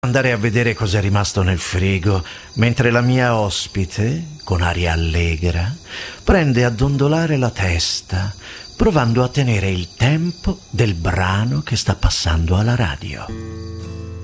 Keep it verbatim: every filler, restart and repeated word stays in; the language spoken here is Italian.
Andare a vedere cos'è rimasto nel frigo, mentre la mia ospite, con aria allegra, prende a dondolare la testa, provando a tenere il tempo del brano che sta passando alla radio.